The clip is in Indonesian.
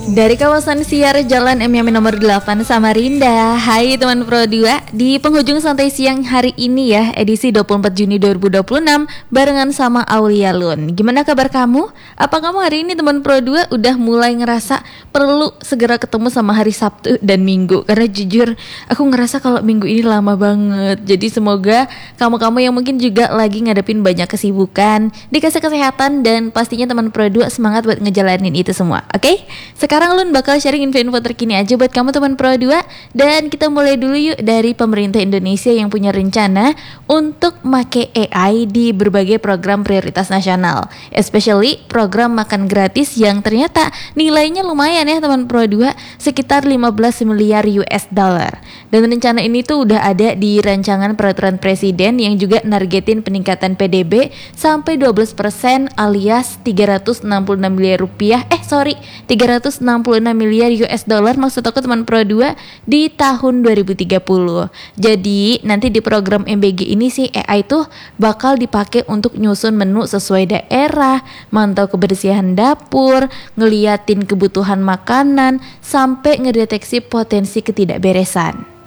Dari kawasan siar Jalan M Yamin nomor 8 Samarinda. Hai teman Pro 2, di penghujung santai siang hari ini ya, edisi 24 Juni 2026 barengan sama Aulia Lun. Gimana kabar kamu? Apa kamu hari ini teman Pro 2 udah mulai ngerasa perlu segera ketemu sama hari Sabtu dan Minggu? Karena jujur aku ngerasa kalau Minggu ini lama banget. Jadi semoga kamu-kamu yang mungkin juga lagi ngadepin banyak kesibukan dikasih kesehatan dan pastinya teman Pro 2 semangat buat ngejalanin itu semua. Oke? Sekarang Lun bakal sharing info-info terkini aja buat kamu teman Pro 2. Dan kita mulai dulu yuk dari pemerintah Indonesia yang punya rencana untuk make AI di berbagai program prioritas nasional, especially program makan gratis yang ternyata nilainya lumayan ya teman Pro 2, sekitar 15 miliar US dollar. Dan rencana ini tuh udah ada di rancangan peraturan presiden yang juga nargetin peningkatan PDB sampai 12% alias 366 miliar rupiah 366 miliar US dollar maksud aku teman Pro 2 di tahun 2030. Jadi nanti di program MBG ini sih AI tuh bakal dipakai untuk nyusun menu sesuai daerah, mantau kebersihan dapur, ngeliatin kebutuhan makanan, sampai ngedeteksi potensi ketidakberesan.